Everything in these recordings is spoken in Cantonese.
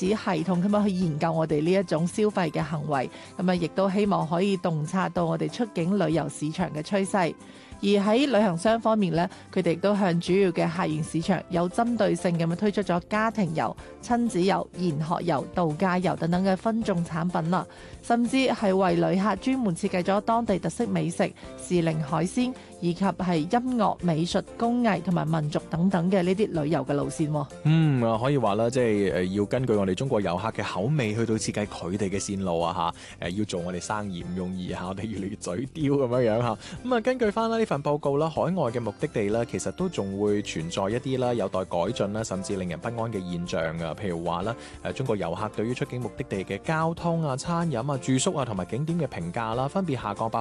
始系統咁樣去研究我哋呢一種消費嘅行為，咁啊亦都希望可以洞察到我哋出境旅遊市場嘅趨勢。而喺旅行商方面呢，佢哋亦都向主要嘅客源市場有針對性咁樣推出咗家庭遊、親子遊、研學遊、度假遊等等嘅分眾產品啦，甚至係為旅客專門設計咗當地特色美食、時令海鮮以及係音樂、美術、工藝同埋民族等等嘅呢啲旅遊嘅路線。 可以話啦，即係要根據我哋中國遊客嘅口味去到設計佢哋嘅線路啊嚇，要做我哋生意唔容易嚇，我哋越嚟越嘴刁咁樣嚇。咁啊，根據翻啦呢份報告啦，海外嘅目的地啦，其實都仲會存在一啲啦有待改進啦，甚至令人不安嘅現象㗎。譬如話啦，中國遊客對於出境目的地嘅交通啊、餐飲啊、住宿啊同埋景點嘅評價啦，分別下降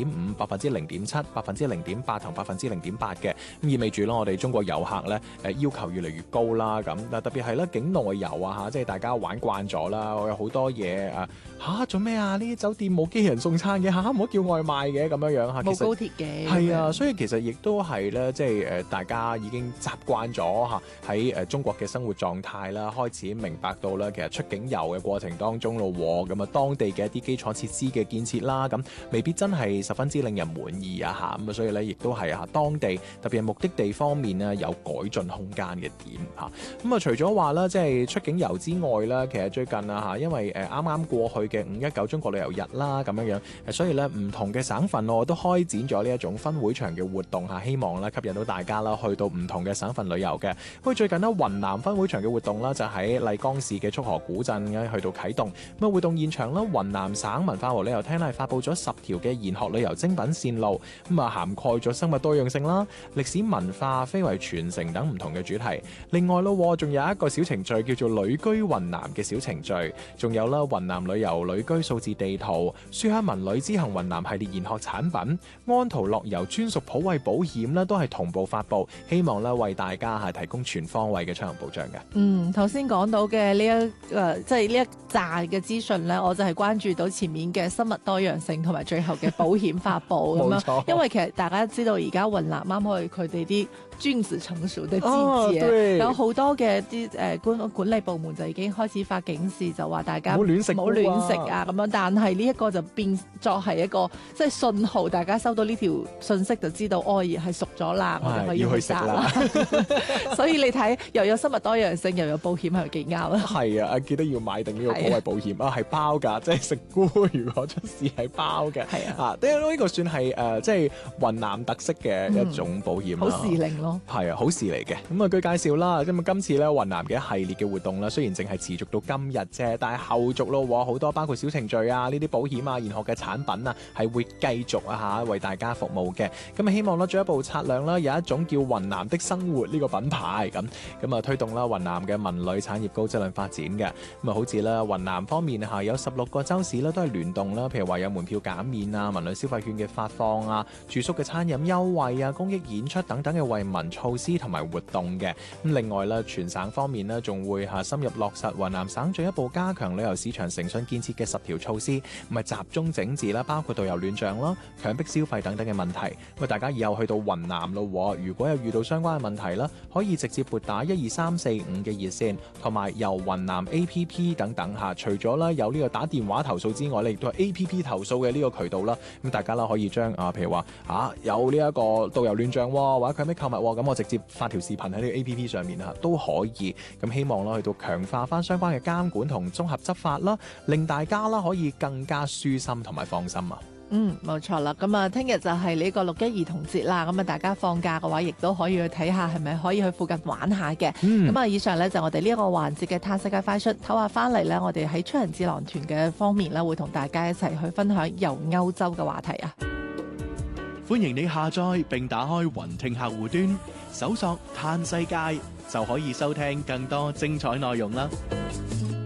1.5%、0.7%、0.8%同0.8%嘅，咁意味住啦，我哋中國遊客咧要求越嚟越高啦。咁嗱，特別係咧境內遊啊嚇，即係大家玩慣咗啦，有好多嘢做咩啊？呢啲酒店冇機器人送餐嘅嚇，唔好叫外賣嘅咁樣樣嚇， 冇高鐵嘅係啊，所以其實亦都係咧，即係大家已經習慣咗嚇喺中國嘅生活狀態啦，開始明白到啦，其實出境遊嘅過程當中咯，咁啊當地嘅一啲基礎設施嘅建設啦，咁未必真係十分之令人滿意啊嚇，咁啊所以咧亦都係當地特別係目的地方面咧有改進空間嘅點嚇。咁啊除咗話啦，即係出境遊之外啦，其實最近啊嚇，因為啱啱過去嘅519中國旅遊日啦咁樣樣，所以咧唔同嘅省份我都開展咗呢一種分會場嘅活動嚇，希望咧吸引到大家啦去到唔同嘅省份旅遊嘅。咁最近呢，雲南分會場嘅活動啦，就喺麗江市嘅束河古鎮去到啟動。咁啊活動現場啦，雲南省文化和旅遊廳係發布咗10條嘅研學旅遊精品線路，咁啊涵蓋咗生物多樣性啦、歷史文化、非遺傳承等唔同嘅主題。另外咯，仲有一個小程序叫做旅居雲南嘅小程序，仲有啦雲南旅遊旅居數字地圖、書香文旅之行雲南系列研學產品、安圖樂遊專屬普惠保險啦，都係同步發布，希望咧為大家係提供全方位嘅出行保障嘅。 頭先講到嘅呢一即係呢一紮嘅資訊咧，我就係關注到前面嘅生物多樣性同埋最後嘅保險發布咁樣，因為其實大家知道而家雲南啱開佢哋啲專子成熟嘅季節，有好多嘅啲管理部門就已經開始發警示，就話大家唔好亂食啊咁樣。但係呢一個就變作係一個即係信號，大家收到呢條信息就知道係熟咗啦，我哋可以去食啦。所以你睇又有生物多樣性，又有保險，係咪幾啱啊？ 係啊，記得要買定呢個普惠保險啊，係包㗎，即係食菇如果出事係包嘅。係啊，呢個算係即係雲南特色嘅一種保險啦。好時令咯，係啊，好事嚟嘅。咁啊，據介紹啦，咁啊今次咧雲南嘅一系列嘅活動啦，雖然淨係持續到今日啫，但係後續咯，好多包括小程序啊、呢啲保險啊、研學嘅產品啊，係會繼續為大家服務嘅。咁啊，希望進一步擦亮啦，有一種叫雲南的生活呢個品牌咁啊，推動啦雲南嘅文旅產業高質量發展嘅。咁啊，好似啦雲南方面有16個州市啦，都係聯動啦，譬如話有門票減免啊、文旅消費券嘅發放啊、住宿嘅餐飲優惠啊、公益演出等等嘅惠民措施同埋活動嘅。咁另外啦，全省方面呢，仲會深入落實雲南省進一步加強旅遊市場誠信建設嘅10條措施，咁啊集中整治啦，包括導遊亂象啦、強迫消費等等嘅問題。咁啊，大家以後去到雲南咯，如果有遇到相關嘅問題啦，可以直接撥打12345嘅熱線，同埋由雲南 APP 等等嚇。除咗啦有呢個打電話投訴之外咧，亦都係 APP 投訴嘅呢個渠道啦。咁大家啦可以將譬如話有呢一個導遊亂象或者強迫購物咁，我直接發條視頻喺呢個 APP 上面都可以。咁希望啦去到強化翻相關嘅監管同綜合執法啦，令大家啦可以更加舒心同埋放心啊。 冇錯啦。咁啊，聽日就係呢個6·1兒童節啦。咁啊，大家放假嘅話，亦都可以去睇下，係咪可以去附近玩下嘅。咁啊，以上呢，就我哋呢一個環節嘅探世界快訊，唞下翻嚟呢，我哋喺出行智囊團嘅方面呢，會同大家一齊去分享遊歐洲嘅話題啊。 歡迎你下載並打開雲聽客戶端，搜索探世界就可以收聽更多精彩內容啦。